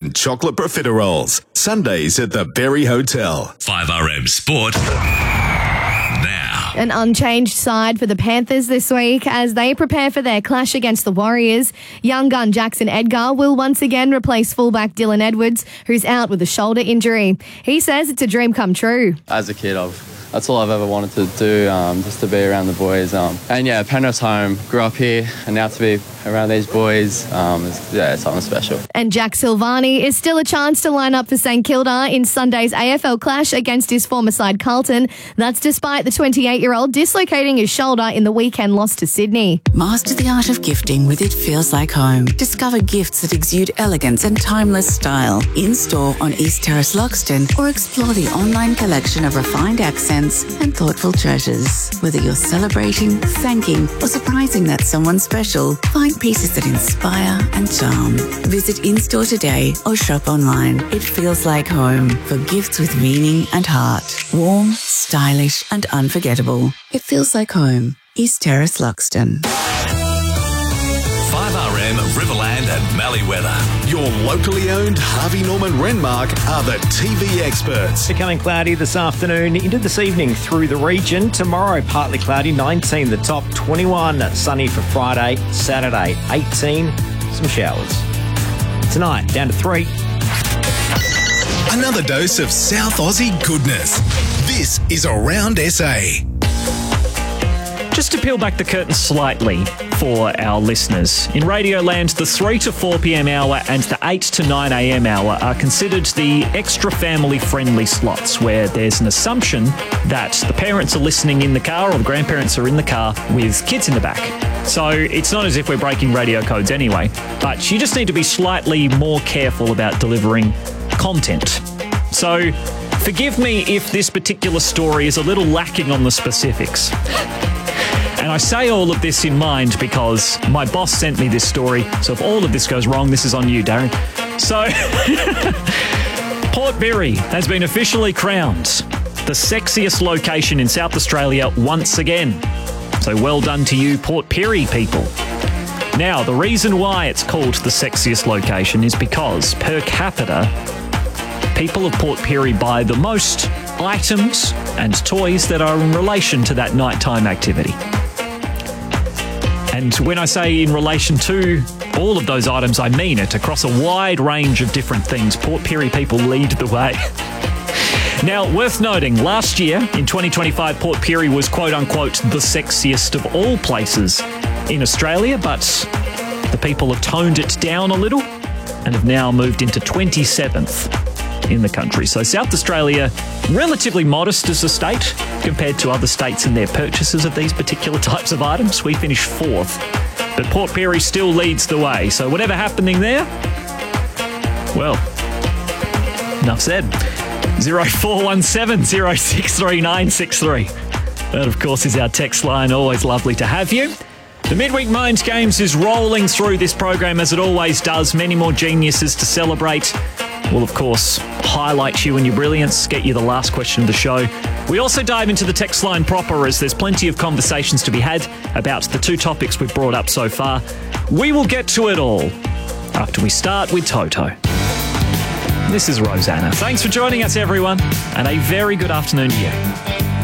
5RM chocolate profiteroles. Sundays at the Berry Hotel. 5RM Sport. Now. An unchanged side for the Panthers this week as they prepare for their clash against the Warriors. Young gun Jackson Edgar will once again replace fullback Dylan Edwards, who's out with a shoulder injury. He says it's a dream come true. As a kid, that's all I've ever wanted to do, just to be around the boys. And yeah, Penrith's home, grew up here, and now to be around these boys, it's something special. And Jack Silvani is still a chance to line up for St Kilda in Sunday's AFL clash against his former side Carlton. That's despite the 28-year-old dislocating his shoulder in the weekend loss to Sydney. Master the art of gifting with It Feels Like Home. Discover gifts that exude elegance and timeless style in-store on East Terrace, Loxton, or explore the online collection of refined accents and thoughtful treasures. Whether you're celebrating, thanking, or surprising that someone special, find pieces that inspire and charm. Visit in-store today or shop online. It Feels Like Home for gifts with meaning and heart. Warm, stylish, and unforgettable. It Feels Like Home. East Terrace, Loxton. 5RM Riverland and Malleeweather. Your locally owned Harvey Norman Renmark are the TV experts. Becoming cloudy this afternoon into this evening through the region. Tomorrow, partly cloudy, 19 the top, 21 sunny for Friday, Saturday, 18, some showers. Tonight, down to 3. Another dose of South Aussie goodness. This is Around SA. Just to peel back the curtain slightly for our listeners, in Radioland, the 3 to 4 p.m. hour and the 8 to 9 a.m. hour are considered the extra family-friendly slots where there's an assumption that the parents are listening in the car or the grandparents are in the car with kids in the back. So it's not as if we're breaking radio codes anyway, but you just need to be slightly more careful about delivering content. So forgive me if this particular story is a little lacking on the specifics. And I say all of this in mind because my boss sent me this story, so if all of this goes wrong, this is on you, Darren. So, Port Pirie has been officially crowned the sexiest location in South Australia once again. So well done to you, Port Pirie people. Now, the reason why it's called the sexiest location is because, per capita, people of Port Pirie buy the most items and toys that are in relation to that nighttime activity. And when I say in relation to all of those items, I mean it. Across a wide range of different things, Port Pirie people lead the way. Now, worth noting, last year, in 2025, Port Pirie was quote-unquote the sexiest of all places in Australia, but the people have toned it down a little and have now moved into 27th in the country. So South Australia, relatively modest as a state compared to other states in their purchases of these particular types of items. We finished 4th, but Port Pirie still leads the way. So whatever happening there, well, enough said. 0417 063 963. That, of course, is our text line. Always lovely to have you. The Midweek Mind Games is rolling through this program as it always does. Many more geniuses to celebrate. We'll, of course, highlight you and your brilliance, get you the last question of the show. We also dive into the text line proper as there's plenty of conversations to be had about the 2 topics we've brought up so far. We will get to it all after we start with Toto. This is Rosanna. Thanks for joining us, everyone, and a very good afternoon to you.